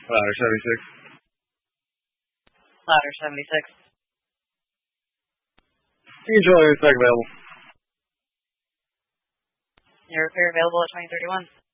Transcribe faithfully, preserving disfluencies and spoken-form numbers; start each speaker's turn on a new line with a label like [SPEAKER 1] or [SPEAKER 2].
[SPEAKER 1] Ladder seventy-six.
[SPEAKER 2] Ladder seventy-six.
[SPEAKER 1] Controller is back available.
[SPEAKER 2] Your repair available at twenty thirty-one.